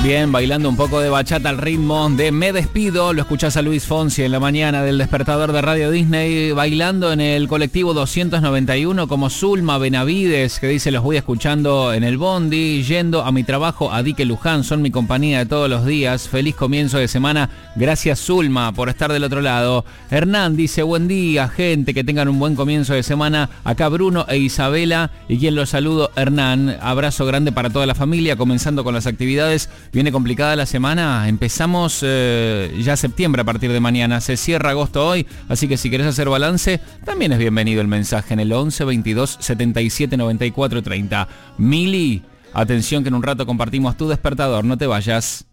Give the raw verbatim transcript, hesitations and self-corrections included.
Bien, bailando un poco de bachata al ritmo de Me Despido. Lo escuchás a Luis Fonsi en la mañana del despertador de Radio Disney, bailando en el colectivo doscientos noventa y uno como Zulma Benavides, que dice: los voy escuchando en el bondi, yendo a mi trabajo a Dique Luján, son mi compañía de todos los días. Feliz comienzo de semana. Gracias, Zulma, por estar del otro lado. Hernán dice: buen día, gente, que tengan un buen comienzo de semana. Acá Bruno e Isabela, y quien los saludo, Hernán. Abrazo grande para toda la familia, comenzando con las actividades. Viene complicada la semana, empezamos eh, ya septiembre a partir de mañana, se cierra agosto hoy, así que si querés hacer balance, también es bienvenido el mensaje en el once veintidós setenta y siete noventa y cuatro treinta. Mili, atención que en un rato compartimos tu despertador, no te vayas.